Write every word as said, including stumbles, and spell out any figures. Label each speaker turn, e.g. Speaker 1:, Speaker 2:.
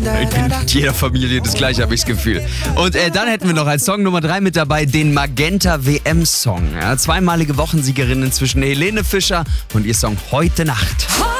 Speaker 1: In jeder Familie das gleiche, habe ich das Gefühl. Und äh, dann hätten wir noch als Song Nummer drei mit dabei den Magenta W M-Song. Ja, zweimalige Wochensiegerin inzwischen Helene Fischer und ihr Song Heute Nacht.